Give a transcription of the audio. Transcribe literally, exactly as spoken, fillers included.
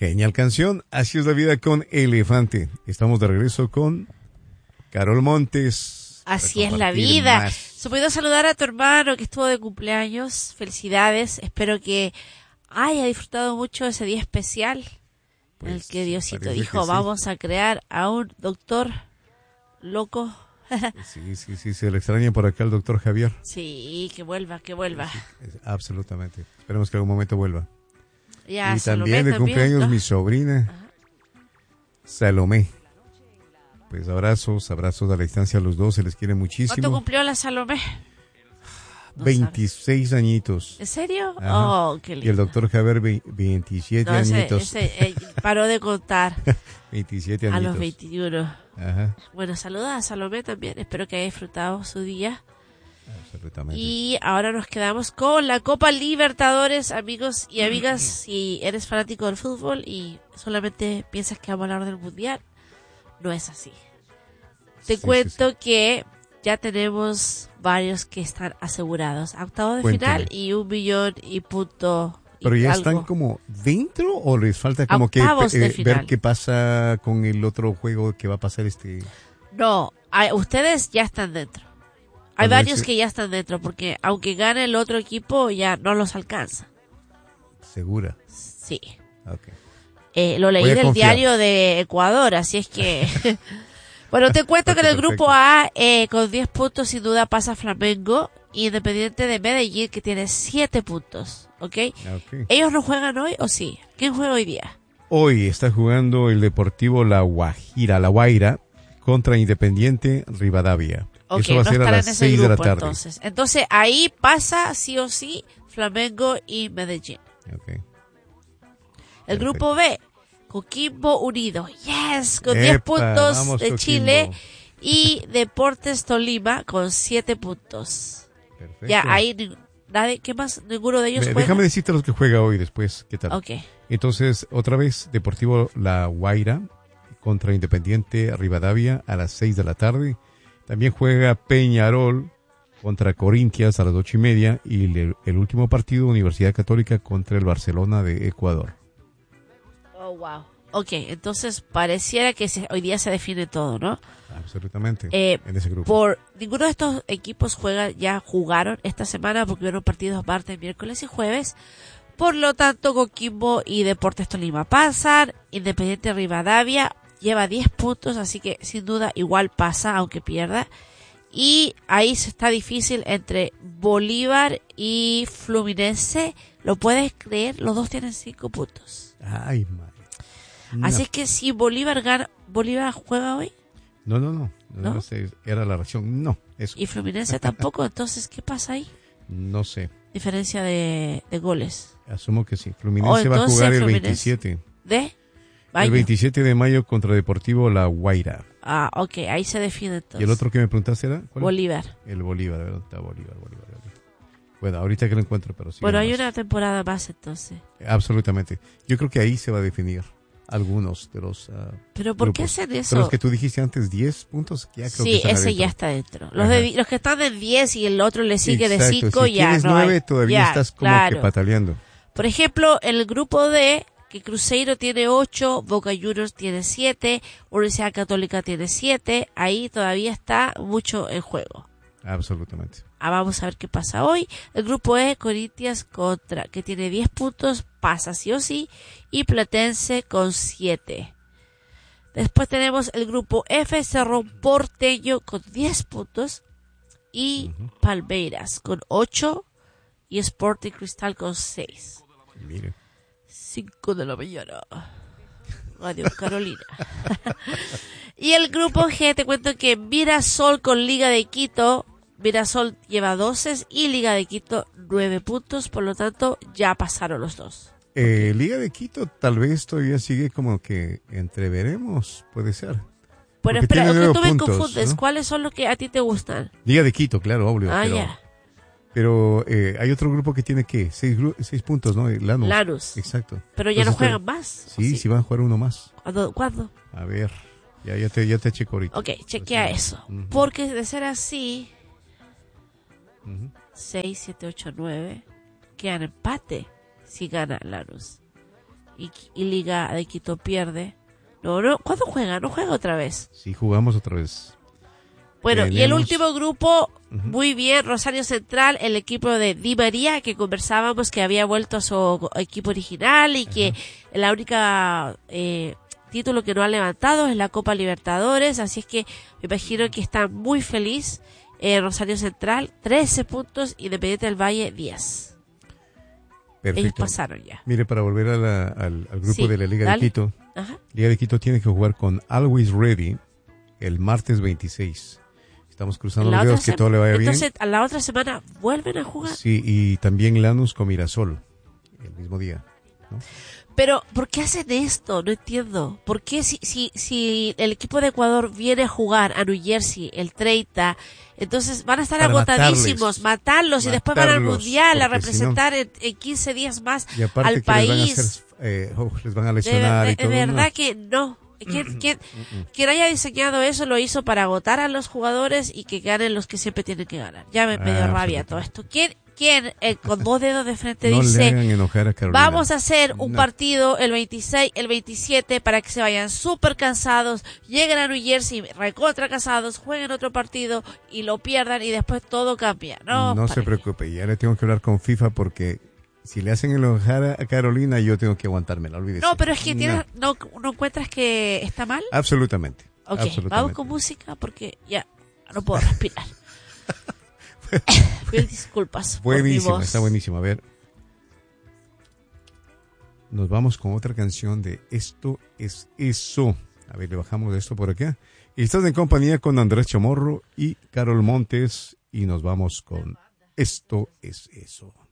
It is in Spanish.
Genial canción, Así es la vida con Elefante. Estamos de regreso con Carol Montes. Así es la vida. Se puede saludar a tu hermano que estuvo de cumpleaños. Felicidades. Espero que haya disfrutado mucho ese día especial pues, en el que Diosito dijo, que sí. Vamos a crear a un doctor loco. Sí, sí, sí, se le extraña por acá el doctor Javier. Sí, que vuelva, que vuelva. Sí, sí, absolutamente. Esperemos que en algún momento vuelva. Ya, y Salomé también de también, cumpleaños ¿no? mi sobrina, Ajá. Salomé. Pues abrazos, abrazos a la distancia a los dos, se les quiere muchísimo. ¿Cuánto cumplió la Salomé? No veintiséis sabe. Añitos. ¿En serio? Ajá. Oh, qué lindo. Y el doctor Javier, veintisiete no, ese, añitos. Ese, eh, paró de contar. veintisiete añitos. A los veintiuno. Ajá. Bueno, saluda a Salomé también. Espero que haya disfrutado su día. Absolutamente. Y ahora nos quedamos con la Copa Libertadores, amigos y amigas. Si eres fanático del fútbol y solamente piensas que vamos a hablar del Mundial, no es así. Te sí, cuento sí, sí. que ya tenemos varios que están asegurados. A octavos de Cuéntame. Final y un millón y punto. ¿Pero ya algo. están como dentro o les falta como que eh, ver qué pasa con el otro juego que va a pasar este? No, hay, ustedes ya están dentro. Hay varios que ya están dentro porque aunque gane el otro equipo ya no los alcanza. ¿Segura? Sí. Okay. Eh, lo leí del diario de Ecuador, así es que... Bueno, te cuento que en el grupo A, eh, con diez puntos sin duda pasa Flamengo, Independiente de Medellín, que tiene siete puntos, ¿okay? ¿ok? ¿Ellos no juegan hoy o sí? ¿Quién juega hoy día? Hoy está jugando el Deportivo La Guajira, La Guaira, contra Independiente Rivadavia. Okay, Eso va a no ser a las seis de la tarde. Entonces. entonces, ahí pasa sí o sí Flamengo y Medellín. Okay. El Perfecto. Grupo B, Coquimbo Unido, yes, con diez puntos vamos, de Coquimbo. Chile y Deportes Tolima con siete puntos. Perfecto. Ya ahí nadie, ¿qué más? Ninguno de ellos Me, juega. Déjame decirte los que juega hoy después, ¿qué tal? Okay. Entonces, otra vez Deportivo La Guaira contra Independiente Rivadavia a las seis de la tarde. También juega Peñarol contra Corinthians a las ocho y media y el, el último partido Universidad Católica contra el Barcelona de Ecuador. Oh, wow. Ok, entonces pareciera que se, hoy día se define todo, ¿no? Absolutamente, eh, en ese grupo. Por ninguno de estos equipos juega, ya jugaron esta semana porque hubieron partidos martes, miércoles y jueves. Por lo tanto, Coquimbo y Deportes Tolima pasan. Independiente Rivadavia lleva diez puntos, así que sin duda igual pasa, aunque pierda. Y ahí se está difícil entre Bolívar y Fluminense. ¿Lo puedes creer? Los dos tienen cinco puntos. Ay, madre. No. Así es que si Bolívar gana, ¿Bolívar juega hoy? No, no, no. No, no sé, era la reacción. No, eso. ¿Y Fluminense tampoco? Entonces, ¿qué pasa ahí? No sé. Diferencia de, de goles. Asumo que sí. Fluminense va a jugar el veintisiete. ¿De? Mayo. El veintisiete de mayo contra Deportivo La Guaira. Ah, ok, ahí se define entonces. ¿Y el otro que me preguntaste era? ¿Cuál? Bolívar. El Bolívar, ¿verdad? Está Bolívar, Bolívar, Bolívar. Bueno, ahorita que lo encuentro, pero sí. Bueno, hay más. Una temporada más entonces. Absolutamente. Yo creo que ahí se va a definir algunos de los uh, ¿Pero por grupos. qué hacen eso? Pero los que tú dijiste antes, diez puntos, ya creo sí, que están ese adentro. ya está dentro. Los, de, los que están de diez y el otro le sigue Exacto. de cinco, si ya tienes no nueve, hay. todavía ya, estás como claro. que pataleando. Por ejemplo, el grupo D, que Cruzeiro tiene ocho, Boca Juniors tiene siete, Universidad Católica tiene siete, ahí todavía está mucho en juego. Absolutamente. Ah, vamos a ver qué pasa hoy. El grupo E, Corinthians contra, que tiene diez puntos, pasa sí o sí, y Platense con siete. Después tenemos el grupo F, Cerro Porteño con diez puntos, y uh-huh. Palmeiras con ocho, y Sporting Cristal con seis. Mire. cinco de la mañana. Radio Carolina. Y el grupo G, te cuento que Mirasol con Liga de Quito, Mirasol lleva doce y Liga de Quito nueve puntos, por lo tanto ya pasaron los dos. Eh, okay. Liga de Quito tal vez todavía sigue como que entreveremos, puede ser. Bueno, espera, que tú me puntos, confundes, ¿no? ¿Cuáles son los que a ti te gustan? Liga de Quito, claro, obvio. Ah, pero, ya. Pero eh, hay otro grupo que tiene, ¿qué? Seis, seis puntos, ¿no? Lanús. Lanús. Exacto. Pero ya Entonces, no juegan más. Sí, sí, sí van a jugar uno más. ¿Cuándo? ¿Cuándo? A ver, ya, ya, te, ya te checo ahorita. Ok, chequea Entonces, eso. Uh-huh. Porque de ser así, uh-huh. seis, siete, ocho, nueve, quedan empate si gana Lanús. y, y Liga de Quito pierde. No, no, ¿cuándo juega? No juega otra vez. Sí, jugamos otra vez. Bueno, Tenemos... y el último grupo, uh-huh. muy bien, Rosario Central, el equipo de Di María, que conversábamos que había vuelto a su equipo original y que uh-huh. la única eh, título que no ha levantado es la Copa Libertadores, así es que me imagino que está muy feliz. Eh, Rosario Central, trece puntos, Independiente del Valle, diez. Perfecto. Ellos pasaron ya. Mire, para volver a la, al, al grupo sí, de la Liga dale. de Quito, Ajá. Liga de Quito tiene que jugar con Always Ready el martes veintiséis. Estamos cruzando los dedos que todo le vaya Entonces, bien. Entonces, a la otra semana vuelven a jugar. Sí, y también Lanús con Mirasol el mismo día, ¿no? Pero, ¿por qué hacen esto? No entiendo. ¿Por qué si, si, si el equipo de Ecuador viene a jugar a New Jersey el treinta, entonces van a estar Para agotadísimos, matarles, matarlos y después van al Mundial a representar si no, en, en quince días más y aparte al que país? Les van a, hacer, eh, oh, les van a lesionar de, de, y todo. De verdad no. que no. ¿Quién, quién, quien haya diseñado eso lo hizo para agotar a los jugadores y que ganen los que siempre tienen que ganar. Ya me, me dio ah, rabia todo esto. ¿Quién, quién eh, con dos dedos de frente no dice, le hagan enojar a Carolina. Vamos a hacer un no. partido el veintiséis, el veintisiete para que se vayan súper cansados, lleguen a New Jersey recontra cansados, jueguen otro partido y lo pierdan y después todo cambia? No, no se preocupe, ya le tengo que hablar con FIFA porque si le hacen enojar a Carolina, yo tengo que aguantármela, olvídese. No, pero es que tienes, no. no, ¿no encuentras que está mal? Absolutamente. Ok, absolutamente. vamos con música porque ya no puedo respirar. Mil disculpas. Buenísimo, está buenísimo. A ver, nos vamos con otra canción de Esto es Eso. A ver, le bajamos de esto por acá. Y estás en compañía con Andrés Chamorro y Carol Montes y nos vamos con Esto es Eso.